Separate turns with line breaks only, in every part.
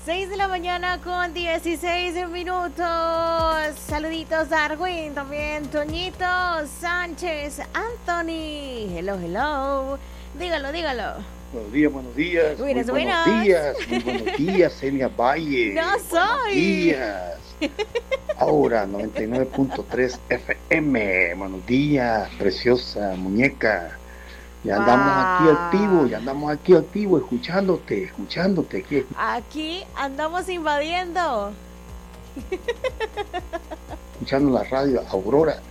6 de la mañana con 16 minutos. Saluditos Darwin, también Toñito, Sánchez, Anthony. Hello, hello. Dígalo, dígalo.
Buenos días, buenos días.
Buenos,
muy
buenos.
muy buenos días, Celia Valle.
No
Buenos
soy.
días. Ahora 99.3 FM. Buenos días, preciosa muñeca. Ya andamos aquí activos, escuchándote.
Aquí andamos invadiendo.
Escuchando la radio Aura.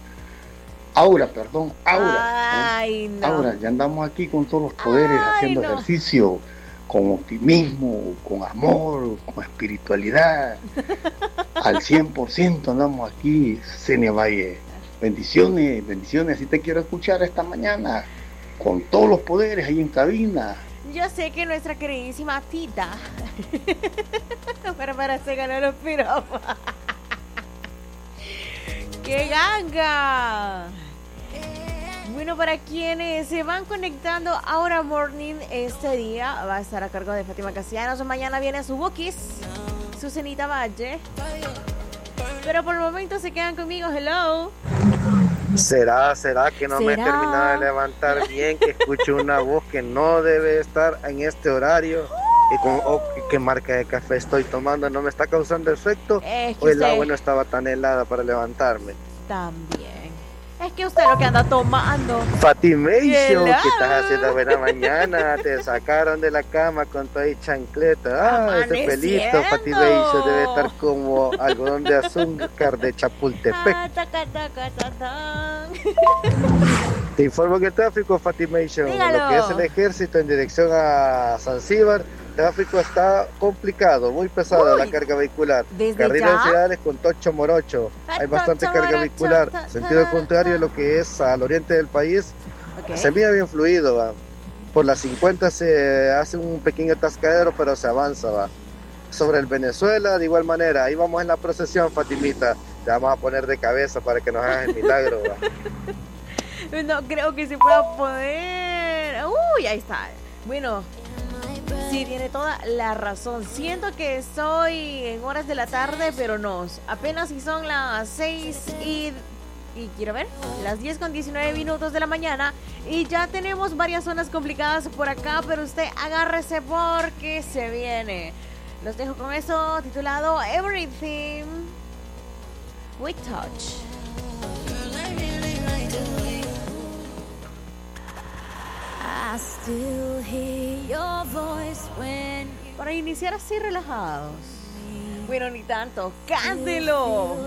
Ay, no.
Aura, ya andamos aquí con todos los poderes, haciendo ejercicio, con optimismo, con amor, con espiritualidad. Al 100% andamos aquí, Celia Valle. Bendiciones, así te quiero escuchar esta mañana, con todos los poderes ahí en cabina.
Yo sé que nuestra queridísima Tita para se ganó los piropos. ¡Qué ganga! Bueno, para quienes se van conectando ahora morning, este día va a estar a cargo de Fátima Castellanos. Mañana viene su Bukis, su Cenita Valle. Pero por el momento se quedan conmigo. Hello.
¿Será que no me he terminado de levantar bien? Que escucho una voz que no debe estar en este horario. ¿Qué marca de café estoy tomando? ¿No me está causando efecto? ¿O el agua no estaba tan helada para levantarme?
También. Es que usted lo que anda tomando.
Fatimation, ¿qué estás haciendo buena mañana? Te sacaron de la cama con toda y chancleta. Ese pelito, Fatimation, debe estar como algodón de azúcar de Chapultepec. Te informo que el tráfico, Fatimation, en lo que es el ejército en dirección a Zanzíbar, el tráfico está complicado, muy pesado. La carga vehicular. Carriles ciudades con Tocho Morocho. Hay bastante carga vehicular. Sentido contrario de lo que es al oriente del país. Se mira bien fluido, va. Por las 50 se hace un pequeño atascadero, pero se avanza, va. Sobre el Venezuela, de igual manera. Ahí vamos en la procesión, Fatimita. Te vamos a poner de cabeza para que nos hagas el milagro, va.
No creo que se pueda poder. Uy, ahí está. Bueno, sí, tiene toda la razón. Siento que estoy en horas de la tarde, pero no. Apenas si son las 6 y quiero ver, las 10 con 19 minutos de la mañana. Y ya tenemos varias zonas complicadas por acá, pero usted agárrese porque se viene. Los dejo con eso titulado Everything We Touch. I still hear your voice when para iniciar así relajados. Bueno, ni tanto, cántelo.